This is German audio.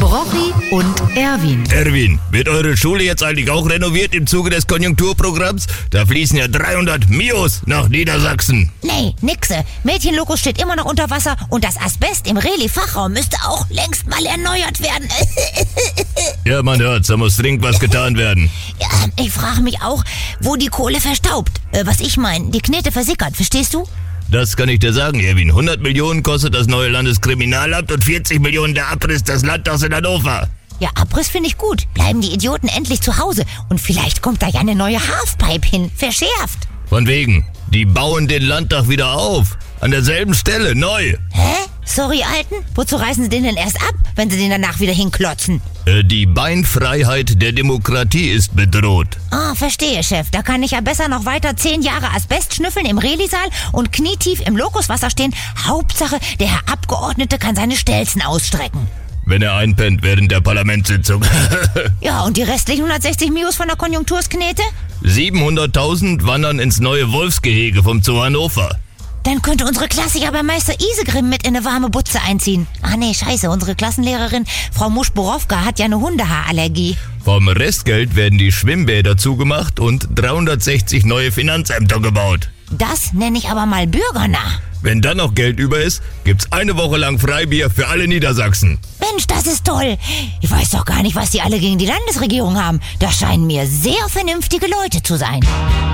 Rochi und Erwin. Erwin, wird eure Schule jetzt eigentlich auch renoviert im Zuge des Konjunkturprogramms? Da fließen ja 300 Mios nach Niedersachsen. Nee, nixe. Mädchenlokus steht immer noch unter Wasser und das Asbest im Reli-Fachraum müsste auch längst mal erneuert werden. Ja, man hört's, da muss dringend was getan werden. Ja, ich frage mich auch, wo die Kohle verstaubt. Was ich meine, die Knete versickert, verstehst du? Das kann ich dir sagen, Erwin. 100 Millionen kostet das neue Landeskriminalamt und 40 Millionen der Abriss des Landtags in Hannover. Ja, Abriss finde ich gut. Bleiben die Idioten endlich zu Hause. Und vielleicht kommt da ja eine neue Halfpipe hin, verschärft. Von wegen, die bauen den Landtag wieder auf. An derselben Stelle, neu. Hä? Sorry, Alten? Wozu reißen sie den denn erst ab, wenn sie den danach wieder hinklotzen? Die Beinfreiheit der Demokratie ist bedroht. Ah, verstehe, Chef. Da kann ich ja besser noch weiter 10 Jahre Asbest schnüffeln im Reli-Saal und knietief im Lokuswasser stehen. Hauptsache, der Herr Abgeordnete kann seine Stelzen ausstrecken. Wenn er einpennt während der Parlamentssitzung. Ja, und die restlichen 160 Mios von der Konjunktursknete? 700.000 wandern ins neue Wolfsgehege vom Zoo Hannover. Dann könnte unsere Klasse ja bei Meister Isegrim mit in eine warme Butze einziehen. Ah nee, scheiße, unsere Klassenlehrerin, Frau Muschborowka, hat ja eine Hundehaarallergie. Vom Restgeld werden die Schwimmbäder zugemacht und 360 neue Finanzämter gebaut. Das nenne ich aber mal bürgernah. Wenn dann noch Geld über ist, gibt's eine Woche lang Freibier für alle Niedersachsen. Mensch, das ist toll. Ich weiß doch gar nicht, was die alle gegen die Landesregierung haben. Das scheinen mir sehr vernünftige Leute zu sein.